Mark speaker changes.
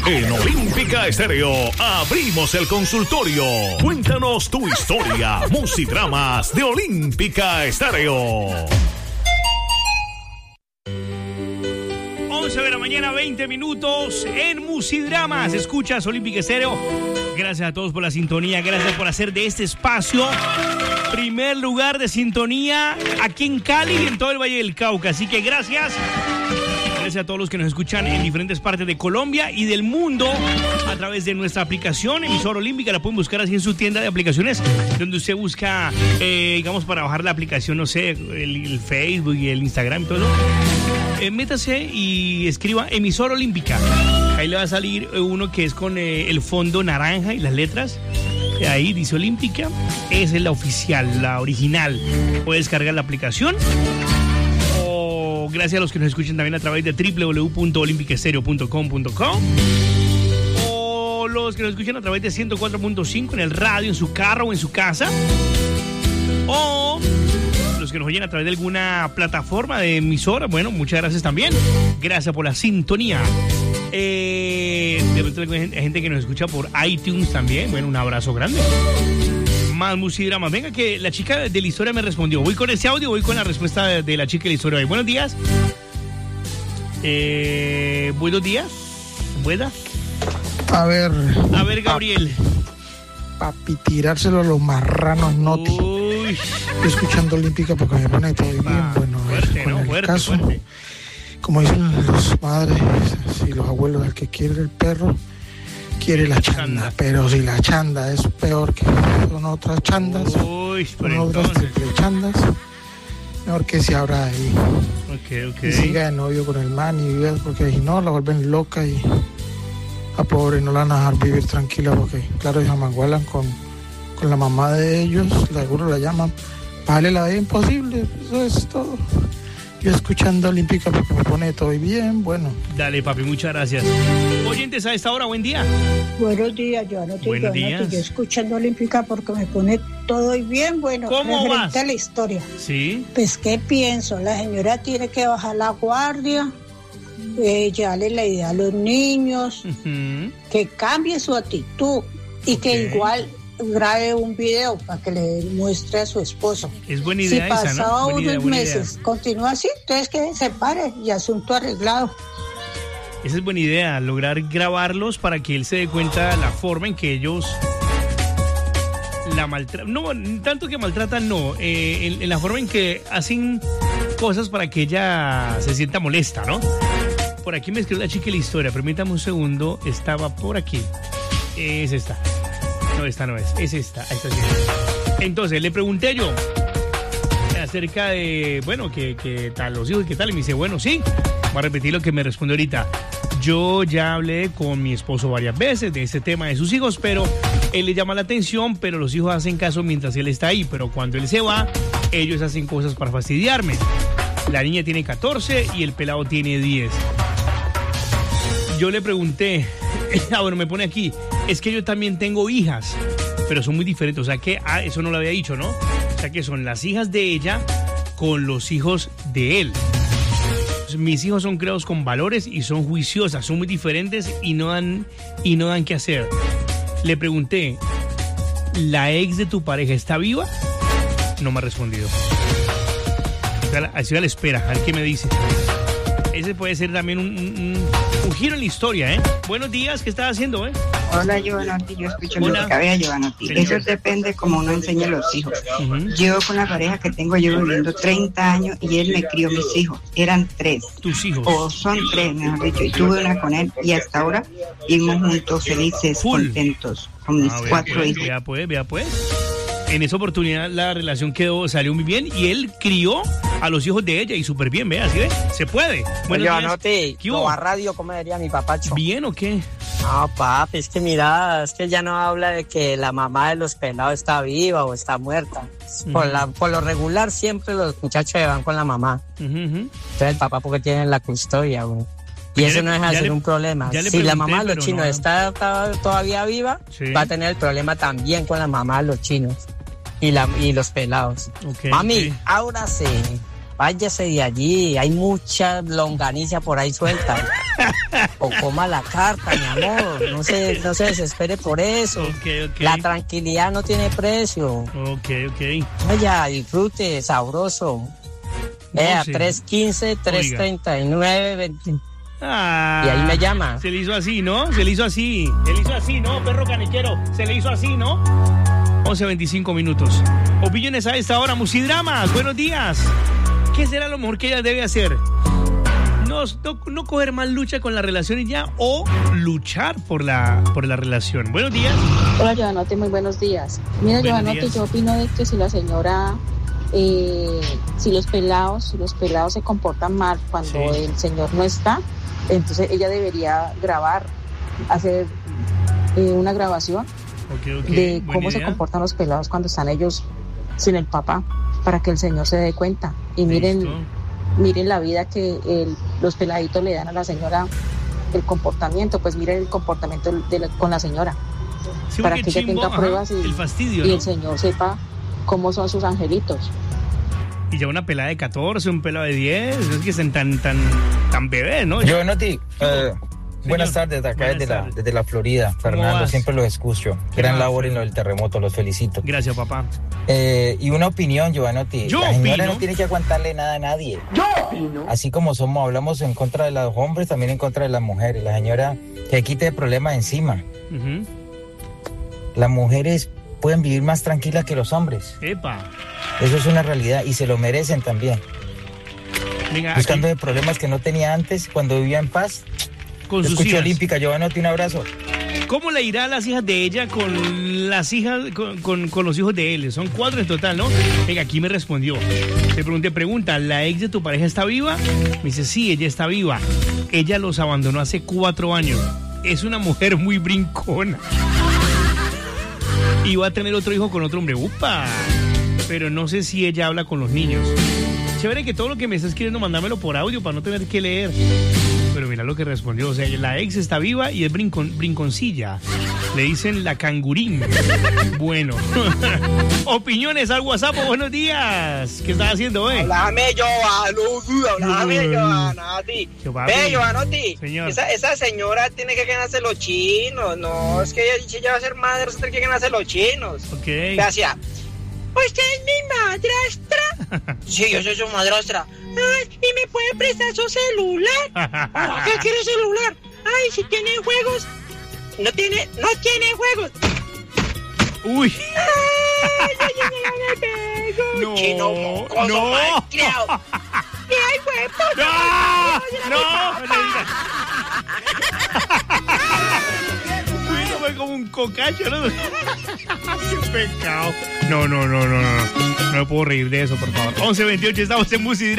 Speaker 1: En Olímpica Estéreo abrimos el consultorio. Cuéntanos tu historia. Musidramas de Olímpica Estéreo.
Speaker 2: 11 de la mañana, 20 minutos en Musidramas. Escuchas Olímpica Estéreo. Gracias a todos por la sintonía. Gracias por hacer de este espacio primer lugar de sintonía aquí en Cali y en todo el Valle del Cauca. Así que gracias. Gracias a todos los que nos escuchan en diferentes partes de Colombia y del mundo a través de nuestra aplicación Emisora Olímpica. La pueden buscar así en su tienda de aplicaciones, donde usted busca, digamos, para bajar la aplicación, no sé, el Facebook y el Instagram y todo eso. Métase y escriba Emisora Olímpica. Ahí le va a salir uno que es con el fondo naranja y las letras. Ahí dice Olímpica. Esa es la oficial, la original. Puedes descargar la aplicación. Gracias a los que nos escuchan también a través de www.olimpicaestereo.com.co o los que nos escuchan a través de 104.5 en el radio, en su carro o en su casa, o los que nos oyen a través de alguna plataforma de emisora. Bueno, muchas gracias también. Gracias por la sintonía. De repente hay gente que nos escucha por iTunes también. Bueno, un abrazo grande. Más Musidramas. Venga, que la chica de la historia me respondió. Voy con ese audio, voy con la respuesta de la chica de la historia hoy. Buenos días. Buenos días. ¿Buenas?
Speaker 3: A ver,
Speaker 2: Gabriel.
Speaker 3: Papi, tirárselo a los marranos, Noti. Estoy escuchando Olímpica porque me pone todo bien. Bueno,
Speaker 2: fuerte,
Speaker 3: con
Speaker 2: ¿no?
Speaker 3: el
Speaker 2: Fuerte,
Speaker 3: caso,
Speaker 2: fuerte.
Speaker 3: como dicen los padres y los abuelos, el que quiere el perro quiere la chanda, pero si la chanda es peor que son otras chandas, son otras triple chandas, mejor que se abra ahí y siga de novio con el man y vive, porque si no la vuelven loca y a pobre no la van a dejar vivir tranquila, porque claro, se amangualan con la mamá de ellos, seguro la llaman, vale la vida imposible, eso es todo. Yo escuchando Olímpica porque me pone todo bien, bueno.
Speaker 2: Dale, papi, muchas gracias. Oyentes a esta hora, buen día.
Speaker 4: Buenos días, Joana.
Speaker 2: Buenos días.
Speaker 4: Yo escuchando Olímpica porque me pone todo bien, bueno.
Speaker 2: ¿Cómo vas?
Speaker 4: A la historia.
Speaker 2: Sí.
Speaker 4: Pues, ¿qué pienso? La señora tiene que bajar la guardia, darle la idea a los niños, que cambie su actitud y que igual grabe un video para que le muestre a su esposo.
Speaker 2: Es buena idea esa, ¿no?
Speaker 4: Si pasado
Speaker 2: Buena
Speaker 4: unos meses continúa así, entonces que se pare y asunto arreglado.
Speaker 2: Esa es buena idea, lograr grabarlos para que él se dé cuenta de la forma en que ellos la maltratan. No, tanto que maltratan, no. En la forma en que hacen cosas para que ella se sienta molesta, ¿no? Por aquí me escribió la chica de la historia. Permítame un segundo. Estaba por aquí. Es esta. No, esta no es. Es esta. Ahí está. Entonces, le pregunté yo acerca de, bueno, que tal los hijos, qué tal. Y me dice, bueno, sí. Voy a repetir lo que me respondió ahorita. Yo ya hablé con mi esposo varias veces de este tema de sus hijos, pero él le llama la atención, pero los hijos hacen caso mientras él está ahí. Pero cuando él se va, ellos hacen cosas para fastidiarme. La niña tiene 14 y el pelado tiene 10. Yo le pregunté, bueno, me pone aquí, es que yo también tengo hijas, pero son muy diferentes. O sea que, eso no lo había dicho, ¿no? O sea que son las hijas de ella con los hijos de él. Mis hijos son creados con valores y son juiciosas, son muy diferentes y no dan qué hacer. Le pregunté, ¿la ex de tu pareja está viva? No me ha respondido. Así a la espera, a ver qué me dice. Ese puede ser también un giro en la historia, ¿eh? Buenos días, ¿qué estás haciendo, eh?
Speaker 5: Hola, Giovanotti, yo escucho lo que cabía, Giovanotti. Eso depende como uno enseña a los hijos. Yo con la pareja que tengo, llevo viviendo 30 años y él me crió mis hijos. Eran 3.
Speaker 2: ¿Tus hijos?
Speaker 5: O son 3, mejor dicho. Y tuve una con él y hasta ahora vivimos juntos, felices, contentos, con mis 4 hijos.
Speaker 2: Vea pues. En esa oportunidad la relación salió muy bien y él crió a los hijos de ella y súper bien, vea, ¿sí ve? Se puede.
Speaker 6: Bueno, yo anoté, Nova Radio, ¿cómo diría mi papacho?
Speaker 2: ¿Bien o qué?
Speaker 6: No, papi, es que mira, es que ya no habla de que la mamá de los pelados está viva o está muerta. Por lo regular siempre los muchachos se van con la mamá. Entonces el papá porque tiene la custodia, güey. Y eso no deja de ser un problema. Si la mamá de los chinos está todavía viva, va a tener el problema también con la mamá de los chinos y los pelados. Mami, ahora sí. váyase de allí, hay mucha longaniza por ahí suelta. O coma la carta, mi amor, no se desespere por eso.
Speaker 2: Okay.
Speaker 6: La tranquilidad no tiene precio.
Speaker 2: Ok.
Speaker 6: Vaya, disfrute, sabroso. Vea, 315-339-20.
Speaker 2: Ah,
Speaker 6: y ahí me llama.
Speaker 2: Se le hizo así, ¿no? Perro caniquero. Se le hizo así, ¿no? 11:25 minutos. Opiniones a esta hora, Musidramas. Buenos días. ¿Qué será lo mejor que ella debe hacer? No coger más lucha con la relación y ya, o luchar por la relación. Buenos días.
Speaker 7: Hola, Giovanotti, muy buenos días. Mira, Giovanotti, yo opino de que si la señora, si los pelados se comportan mal cuando el señor no está, entonces ella debería hacer una grabación de cómo se comportan los pelados cuando están ellos sin el papá, para que el señor se dé cuenta y miren la vida que los peladitos le dan a la señora, el comportamiento, pues miren el comportamiento con la señora, para que ella tenga pruebas
Speaker 2: el fastidio,
Speaker 7: y el señor sepa cómo son sus angelitos.
Speaker 2: Y ya una pelada de 14, un pelado de 10, es que son tan bebés, ¿no?
Speaker 8: Giovanotti, buenas tardes, acá desde la Florida. Fernando, siempre los escucho. Gran labor en lo del terremoto, los felicito.
Speaker 2: Gracias, papá.
Speaker 8: Y una opinión, Giovanotti. La señora no tiene que aguantarle nada a nadie.
Speaker 9: Yo opino.
Speaker 8: Así como hablamos en contra de los hombres, también en contra de las mujeres. La señora que quite el problema encima. Las mujeres pueden vivir más tranquilas que los hombres.
Speaker 2: ¡Epa!
Speaker 8: Eso es una realidad y se lo merecen también.
Speaker 2: Venga,
Speaker 8: buscando de problemas que no tenía antes cuando vivía en paz.
Speaker 2: Con sus hijas.
Speaker 8: Olímpica, Giovanotti, un abrazo.
Speaker 2: ¿Cómo le irá a las hijas de ella con las hijas, con los hijos de él? Son 4 en total, ¿no? Venga, aquí me respondió. Le pregunta, ¿la ex de tu pareja está viva? Me dice, sí, ella está viva. Ella los abandonó hace 4 años. Es una mujer muy brincona. Y va a tener otro hijo con otro hombre. ¡Upa! Pero no sé si ella habla con los niños. Chévere que todo lo que me está escribiendo, mándamelo por audio para no tener que leer. Pero mira lo que respondió. O sea, la ex está viva y es brinconcilla. Le dicen la cangurín. Bueno. Opiniones al WhatsApp. Buenos días. ¿Qué estás haciendo,
Speaker 10: Háblame, Giovanotti. Giovanotti. Esa señora tiene que ganarse los chinos. No, es que ella va a ser madre, tiene que ganarse los chinos.
Speaker 2: Ok.
Speaker 10: Gracias. ¿Usted es mi madrastra? Sí, yo soy su madrastra. Ay, ¿y me puede prestar su celular? ¿Para qué quiere celular? Ay, si tiene juegos. No tiene juegos.
Speaker 2: Uy.
Speaker 10: Ay, me pego.
Speaker 2: No,
Speaker 10: chino mocoso, malcriado. ¿Qué hay, huevos?
Speaker 2: No. Fue como un cocacho, ¿no? Qué pecado. No me puedo reír de eso, por favor. 11:28, estamos en Musidramas.